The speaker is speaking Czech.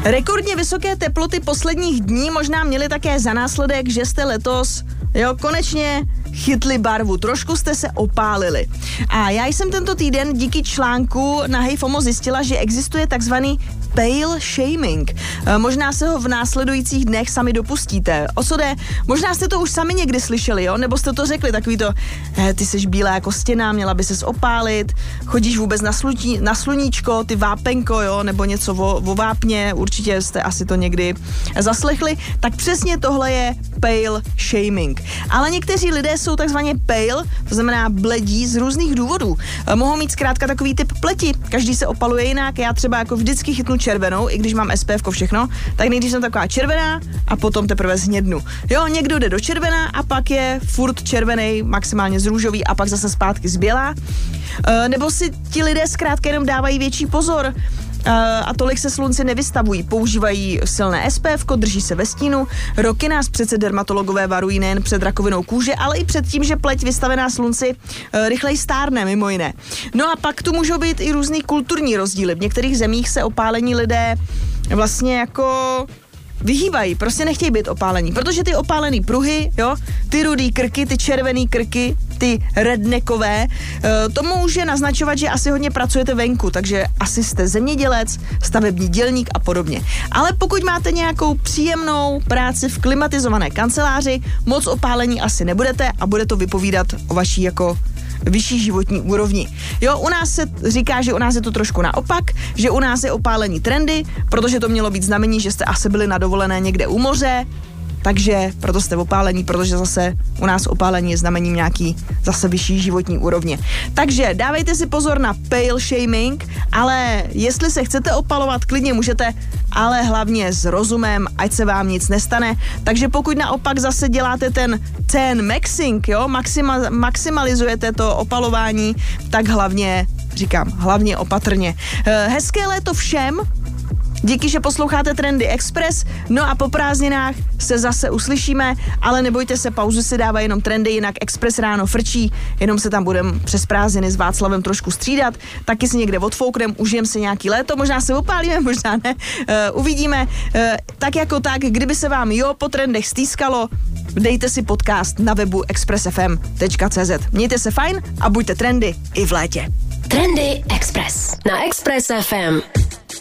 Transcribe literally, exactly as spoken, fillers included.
Rekordně vysoké teploty posledních dní možná měly také za následek, že jste letos, jo, konečně chytli barvu, trošku jste se opálili. A já jsem tento týden díky článku na HeyFOMO zjistila, že existuje takzvaný pale shaming. E, možná se ho v následujících dnech sami dopustíte. O co jde? Možná jste to už sami někdy slyšeli, jo? Nebo jste to řekli, takový to, eh, ty seš bílá jako stěna, měla by ses opálit, chodíš vůbec na, sluní, na sluníčko, ty vápenko, jo? Nebo něco o, o vápně, určitě jste asi to někdy zaslechli. Tak přesně tohle je pale shaming. Ale někteří lidé jsou takzvaně pale, to znamená bledí z různých důvodů. E, mohou mít zkrátka takový typ pleti. Každý se opaluje jinak. Já třeba jako vždycky chytnu červenou, i když mám S P F ko všechno, tak nejdřív jsem taková červená a potom teprve zhnědnu. Jo, někdo jde do červená a pak je furt červený, maximálně z růžový a pak zase zpátky zbělá. E, nebo si ti lidé zkrátka jenom dávají větší pozor a tolik se slunci nevystavují. Používají silné S P F ko, drží se ve stínu. Roky nás přece dermatologové varují nejen před rakovinou kůže, ale i před tím, že pleť vystavená slunci rychleji stárne, mimo jiné. No a pak tu můžou být i různý kulturní rozdíly. V některých zemích se opálení lidé vlastně jako vyhýbají, prostě nechtějí být opálení, protože ty opálený pruhy, jo, ty rudý krky, ty červený krky, ty redneckové, to může naznačovat, že asi hodně pracujete venku, takže asi jste zemědělec, stavební dělník a podobně. Ale pokud máte nějakou příjemnou práci v klimatizované kanceláři, moc opálení asi nebudete a bude to vypovídat o vaší jako vyšší životní úrovni. Jo, u nás se říká, že u nás je to trošku naopak, že u nás je opálení trendy, protože to mělo být znamení, že jste asi byli na dovolené někde u moře, takže proto jste opálení, protože zase u nás opálení je znamením nějaký zase vyšší životní úrovně. Takže dávejte si pozor na pale shaming, ale jestli se chcete opalovat, klidně můžete, ale hlavně s rozumem, ať se vám nic nestane. Takže pokud naopak zase děláte ten ten maxing, jo, maxima, maximalizujete to opalování, tak hlavně, říkám, hlavně opatrně. Hezké léto všem. Díky, že posloucháte Trendy Express, no a po prázdninách se zase uslyšíme, ale nebojte se, pauzu si dává jenom Trendy, jinak Express ráno frčí, jenom se tam budeme přes prázdniny s Václavem trošku střídat, taky si někde odfouknem, užijem si nějaký léto, možná se opálíme, možná ne, uh, uvidíme. Uh, tak jako tak, kdyby se vám jo po trendech stýskalo, dejte si podcast na webu express f m tečka c z. Mějte se fajn a buďte trendy i v létě. Trendy Express na Express F M.